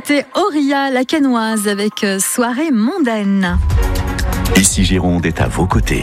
C'était Auria, la Canoise, avec Soirée mondaine. Ici Gironde est à vos côtés.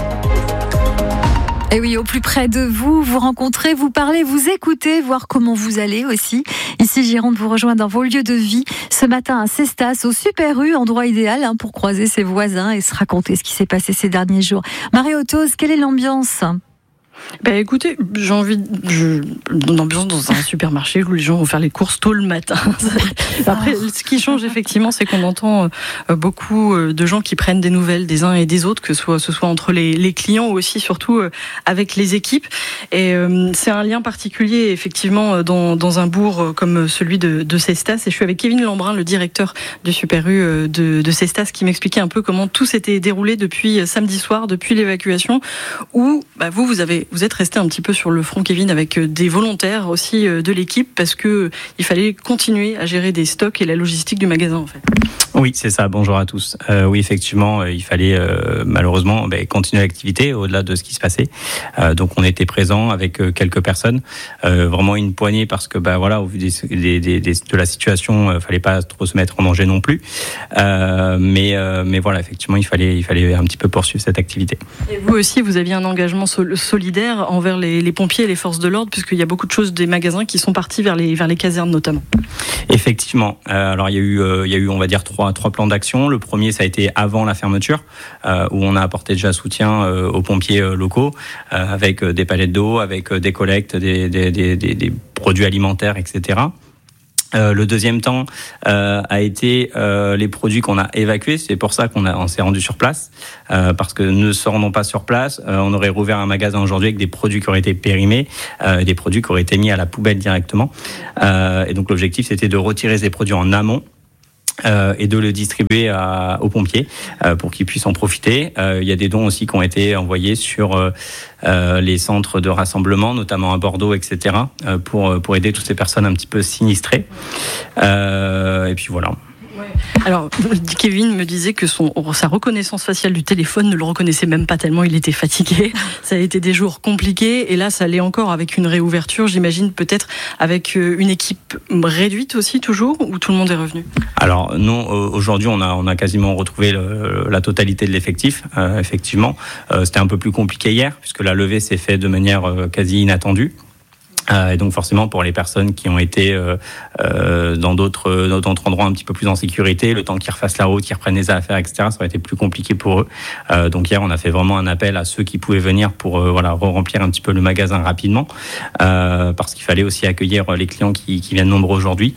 Et oui, au plus près de vous, vous rencontrez, vous parlez, vous écoutez, voir comment vous allez aussi. Ici Gironde vous rejoint dans vos lieux de vie. Ce matin à Cestas, au Super U, endroit idéal pour croiser ses voisins et se raconter ce qui s'est passé ces derniers jours. Marie-Otose, quelle est l'ambiance ? Écoutez, j'ai envie d'une ambiance dans un supermarché où les gens vont faire les courses tôt le matin. Après, ce qui change effectivement, c'est qu'on entend beaucoup de gens qui prennent des nouvelles des uns et des autres, que ce soit entre les clients ou aussi surtout avec les équipes. Et c'est un lien particulier effectivement dans un bourg comme celui de Cestas. Et je suis avec Kevin Lambrun, le directeur du Super U de Cestas, qui m'expliquait un peu comment tout s'était déroulé depuis samedi soir, depuis l'évacuation, où vous êtes resté un petit peu sur le front, Kevin, avec des volontaires aussi de l'équipe, parce que il fallait continuer à gérer des stocks et la logistique du magasin, en fait. Oui, c'est ça. Bonjour à tous. Oui, effectivement, il fallait malheureusement continuer l'activité au-delà de ce qui se passait. Donc, on était présents avec quelques personnes, vraiment une poignée, parce que au vu de la situation, fallait pas trop se mettre en danger non plus. Mais voilà, effectivement, il fallait un petit peu poursuivre cette activité. Et vous aussi, vous aviez un engagement solidaire envers les pompiers et les forces de l'ordre, puisqu'il y a beaucoup de choses des magasins qui sont partis vers les casernes notamment. Effectivement. Alors il y a eu on va dire trois plans d'action. Le premier, ça a été avant la fermeture, où on a apporté déjà soutien aux pompiers locaux, avec des palettes d'eau, avec des collectes, des produits alimentaires, etc. Le deuxième temps a été les produits qu'on a évacués. C'est pour ça qu'on s'est rendu sur place, parce que ne se rendant pas sur place, on aurait rouvert un magasin aujourd'hui avec des produits qui auraient été périmés, des produits qui auraient été mis à la poubelle directement. Et donc l'objectif, c'était de retirer ces produits en amont. Et de le distribuer aux pompiers pour qu'ils puissent en profiter. Il y a des dons aussi qui ont été envoyés sur les centres de rassemblement, notamment à Bordeaux, etc., pour aider toutes ces personnes un petit peu sinistrées. Et puis voilà. Alors, Kevin me disait que sa reconnaissance faciale du téléphone ne le reconnaissait même pas tellement il était fatigué. Ça a été des jours compliqués et là, ça l'est encore avec une réouverture, j'imagine peut-être avec une équipe réduite aussi toujours, ou tout le monde est revenu ? Alors non, aujourd'hui on a quasiment retrouvé la totalité de l'effectif. Effectivement, c'était un peu plus compliqué hier puisque la levée s'est faite de manière quasi inattendue. Et donc forcément pour les personnes qui ont été dans d'autres endroits un petit peu plus en sécurité, le temps qu'ils refassent la route, qu'ils reprennent les affaires, etc., ça aurait été plus compliqué pour eux. Donc hier on a fait vraiment un appel à ceux qui pouvaient venir pour remplir un petit peu le magasin rapidement, parce qu'il fallait aussi accueillir les clients qui viennent nombreux aujourd'hui.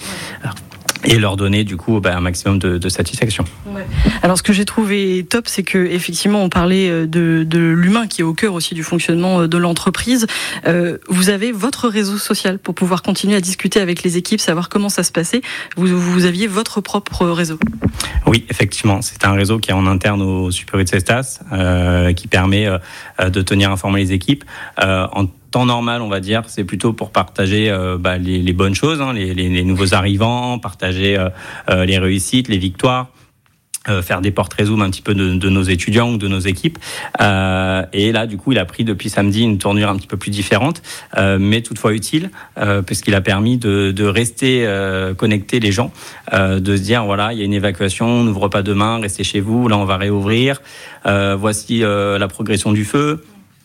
Et leur donner du coup un maximum de satisfaction. Ouais. Alors ce que j'ai trouvé top, c'est que effectivement on parlait de l'humain qui est au cœur aussi du fonctionnement de l'entreprise. Vous avez votre réseau social pour pouvoir continuer à discuter avec les équipes, savoir comment ça se passait. Vous aviez votre propre réseau. Oui, effectivement, c'est un réseau qui est en interne au Super U de Cestas, qui permet de tenir informés les équipes. En temps normal, on va dire, c'est plutôt pour partager les bonnes choses, les nouveaux arrivants, partager les réussites, les victoires, faire des portraits zoom un petit peu de nos étudiants ou de nos équipes. Et là, du coup, il a pris depuis samedi une tournure un petit peu plus différente, mais toutefois utile, puisqu'il a permis de rester connecter les gens, de se dire, voilà, il y a une évacuation, on n'ouvre pas demain, restez chez vous, là on va réouvrir, voici la progression du feu.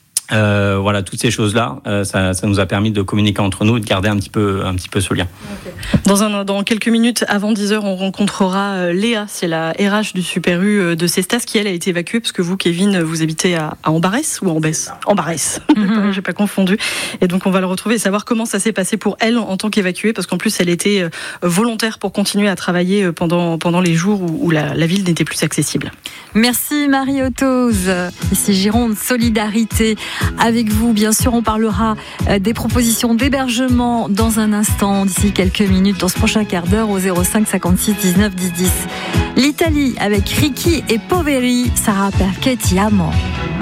Voilà, toutes ces choses-là, ça nous a permis de communiquer entre nous et de garder un petit peu ce lien. Okay. Dans quelques minutes, avant 10h, on rencontrera Léa, c'est la RH du Super U de Cestas, qui elle a été évacuée, parce que vous, Kevin, vous habitez à Ambarès ou Ambès ? Ambarès, j'ai pas confondu. Et donc on va le retrouver et savoir comment ça s'est passé pour elle en tant qu'évacuée, parce qu'en plus elle était volontaire pour continuer à travailler pendant les jours où la ville n'était plus accessible. Merci Marie-Otose. Ici Gironde, solidarité. Avec vous, bien sûr, on parlera des propositions d'hébergement dans un instant, d'ici quelques minutes, dans ce prochain quart d'heure, au 05 56 19 10 10. L'Italie avec Ricky et Poveri, Sarah Perché Ti Amo.